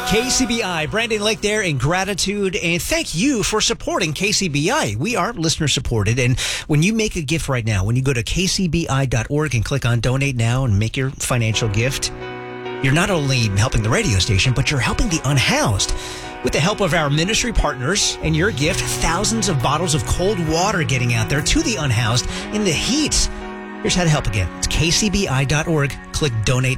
KCBI, Brandon Lake there in gratitude, and thank you for supporting KCBI. We are listener supported, and when you make a gift right now, when you go to kcbi.org and click on donate now and make your financial gift, you're not only helping the radio station, but you're helping the unhoused. With the help of our ministry partners and your gift, thousands of bottles of cold water getting out there to the unhoused in the heat. Here's how to help again. It's kcbi.org. Click donate.